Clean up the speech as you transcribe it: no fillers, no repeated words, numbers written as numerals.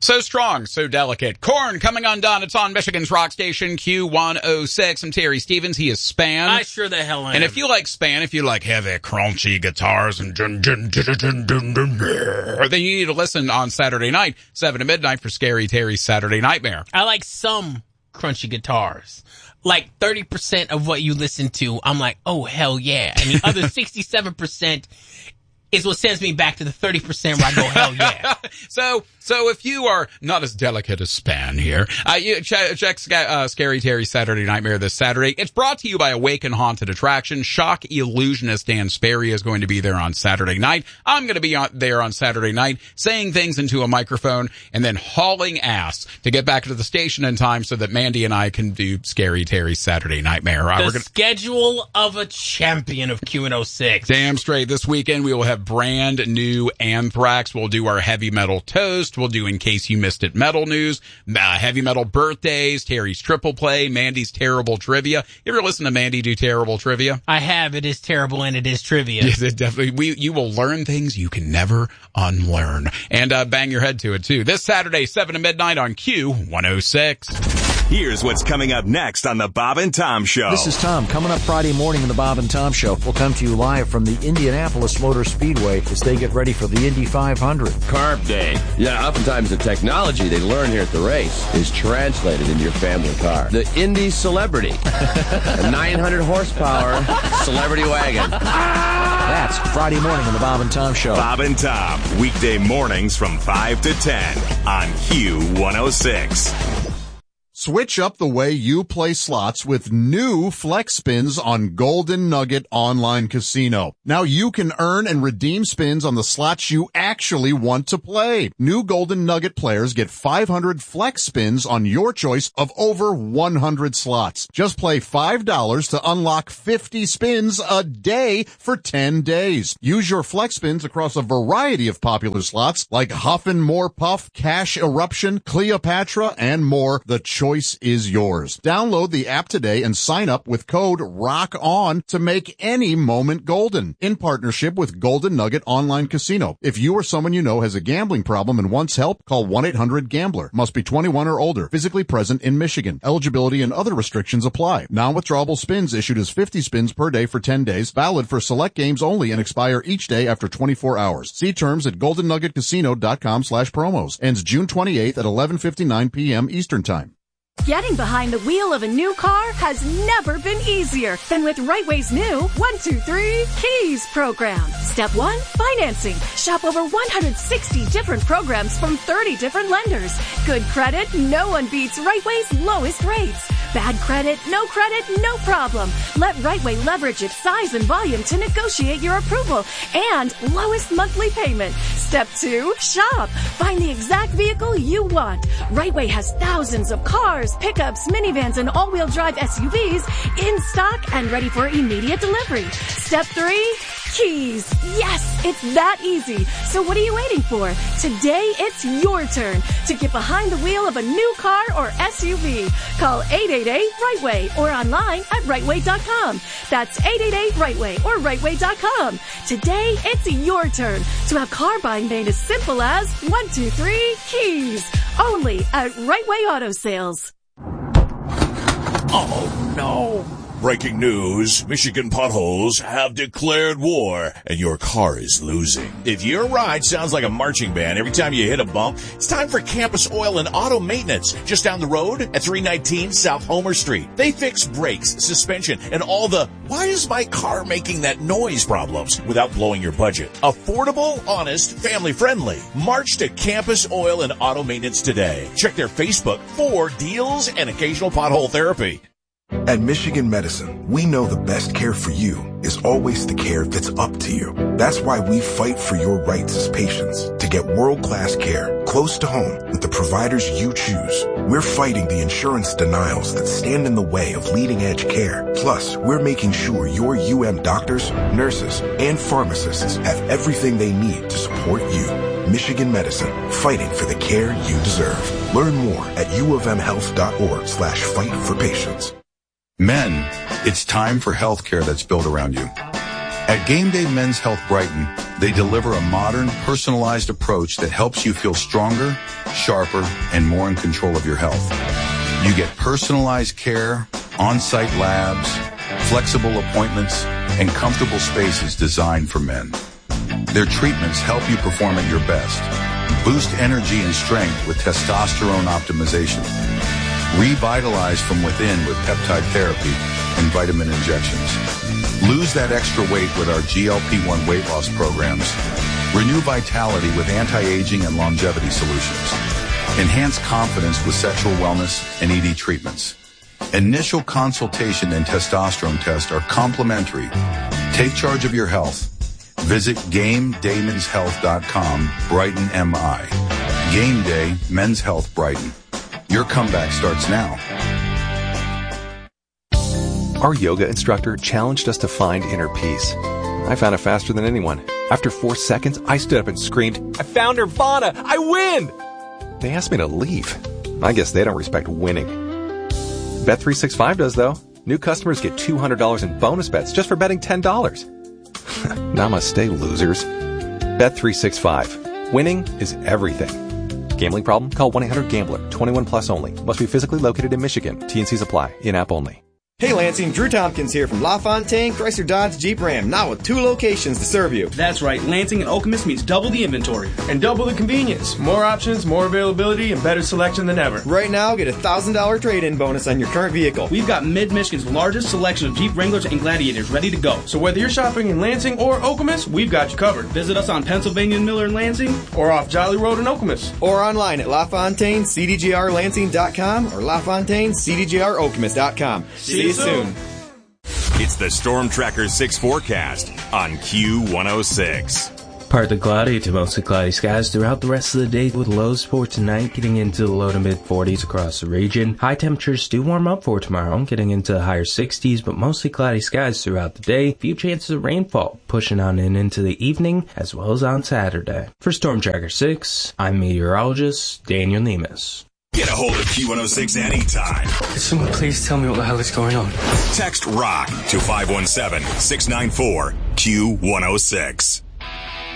So strong, so delicate. Korn coming undone. It's on Michigan's rock station, Q106. I'm Terry Stevens. He is Span. I sure the hell am. And if you like Span, if you like heavy, crunchy guitars and then you need to listen on Saturday night, 7 to midnight for Scary Terry's Saturday Nightmare. I like some crunchy guitars. Like 30% of what you listen to, I'm like, oh, hell yeah. And the other 67% is what sends me back to the 30% where I go, hell yeah. So if you are not as delicate as Span here, you check Scary Terry's Saturday Nightmare this Saturday. It's brought to you by Awaken Haunted Attraction. Shock illusionist Dan Sperry is going to be there on Saturday night. I'm going to be there on Saturday night, saying things into a microphone and then hauling ass to get back to the station in time so that Mandy and I can do Scary Terry's Saturday Nightmare. The schedule of a champion of Q106. Damn straight. This weekend we will have brand new Anthrax. We'll do our heavy metal toast. We'll do In Case You Missed It metal news, heavy metal birthdays, Terry's triple play, Mandy's terrible trivia. You ever listen to Mandy do terrible trivia? I have. It is terrible and it is trivia. Yes, it definitely. You will learn things you can never unlearn. And bang your head to it too. This Saturday, 7 to midnight on Q106. Here's what's coming up next on the Bob and Tom Show. This is Tom. Coming up Friday morning in the Bob and Tom Show. We'll come to you live from the Indianapolis Motor Speedway as they get ready for the Indy 500. Carb Day. Yeah, oftentimes the technology they learn here at the race is translated into your family car. The Indy Celebrity. A 900 horsepower celebrity wagon. That's Friday morning in the Bob and Tom Show. Bob and Tom, weekday mornings from 5 to 10 on Q106. Switch up the way you play slots with new Flex Spins on Golden Nugget Online Casino. Now you can earn and redeem spins on the slots you actually want to play. New Golden Nugget players get 500 Flex Spins on your choice of over 100 slots. Just play $5 to unlock 50 spins a day for 10 days. Use your Flex Spins across a variety of popular slots like Huff and More Puff, Cash Eruption, Cleopatra, and more. The choice is yours. Download the app today and sign up with code ROCKON to make any moment golden. In partnership with Golden Nugget Online Casino. If you or someone you know has a gambling problem and wants help, call 1-800-GAMBLER. Must be 21 or older. Physically present in Michigan. Eligibility and other restrictions apply. Non-withdrawable spins issued as 50 spins per day for 10 days. Valid for select games only and expire each day after 24 hours. See terms at goldennuggetcasino.com/promos. Ends June 28th at 11:59 p.m. Eastern Time. Getting behind the wheel of a new car has never been easier than with Rightway's new 1-2-3 Keys program. Step 1, financing. Shop over 160 different programs from 30 different lenders. Good credit, no one beats Rightway's lowest rates. Bad credit, no problem. Let Rightway leverage its size and volume to negotiate your approval and lowest monthly payment. Step 2, shop. Find the exact vehicle you want. Rightway has thousands of cars, pickups, minivans, and all-wheel drive SUVs in stock and ready for immediate delivery. Step 3, keys. Yes, it's that easy. So what are you waiting for? Today, it's your turn to get behind the wheel of a new car or SUV. Call 888-RIGHTWAY or online at rightway.com. That's 888-RIGHTWAY or rightway.com. Today, it's your turn to have car buying made as simple as 1-2-3 keys. Only at Rightway Auto Sales. Oh, no. Breaking news, Michigan potholes have declared war, and your car is losing. If your ride sounds like a marching band every time you hit a bump, it's time for Campus Oil and Auto Maintenance, just down the road at 319 South Homer Street. They fix brakes, suspension, and all the, why is my car making that noise problems without blowing your budget. Affordable, honest, family-friendly. March to Campus Oil and Auto Maintenance today. Check their Facebook for deals and occasional pothole therapy. At Michigan Medicine, we know the best care for you is always the care that's up to you. That's why we fight for your rights as patients to get world-class care close to home with the providers you choose. We're fighting the insurance denials that stand in the way of leading-edge care. Plus, we're making sure your doctors, nurses, and pharmacists have everything they need to support you. Michigan Medicine, fighting for the care you deserve. Learn more at uofmhealth.org/fight for patients. Men, it's time for healthcare that's built around you. At Game Day Men's Health Brighton, they deliver a modern, personalized approach that helps you feel stronger, sharper, and more in control of your health. You get personalized care, on-site labs, flexible appointments, and comfortable spaces designed for men. Their treatments help you perform at your best, boost energy and strength with testosterone optimization, revitalize from within with peptide therapy and vitamin injections. Lose that extra weight with our GLP-1 weight loss programs. Renew vitality with anti-aging and longevity solutions. Enhance confidence with sexual wellness and ED treatments. Initial consultation and testosterone test are complimentary. Take charge of your health. Visit GameDayMensHealth.com, Brighton, MI. Game Day Men's Health Brighton. Your comeback starts now. Our yoga instructor challenged us to find inner peace. I found it faster than anyone. After 4 seconds, I stood up and screamed, "I found Nirvana! I win!" They asked me to leave. I guess they don't respect winning. Bet365 does, though. New customers get $200 in bonus bets just for betting $10. Namaste, losers. Bet365. Winning is everything. Gambling problem? Call 1-800-GAMBLER. 21 plus only. Must be physically located in Michigan. T&Cs apply. In-app only. Hey Lansing, Drew Tompkins here from LaFontaine Chrysler Dodge Jeep Ram, now with 2 locations to serve you. That's right, Lansing and Okemos means double the inventory. And double the convenience. More options, more availability, and better selection than ever. Right now, get a $1,000 trade-in bonus on your current vehicle. We've got Mid-Michigan's largest selection of Jeep Wranglers and Gladiators ready to go. So whether you're shopping in Lansing or Okemos, we've got you covered. Visit us on Pennsylvania and Miller in Lansing, or off Jolly Road in Okemos. Or online at LaFontaineCDJRLansing.com or LaFontaineCDJROkemos.com. See you soon. It's the Storm Tracker 6 forecast on Q106. Partly cloudy to mostly cloudy skies throughout the rest of the day, with lows for tonight getting into the low to mid 40s across the region. High temperatures do warm up for tomorrow, getting into the higher 60s, but mostly cloudy skies throughout the day. Few chances of rainfall pushing on in into the evening as well as on Saturday. For Storm Tracker 6, I'm meteorologist Daniel Nemes. Get a hold of Q106 anytime. Could someone please tell me what the hell is going on? Text ROCK to 517-694-Q106.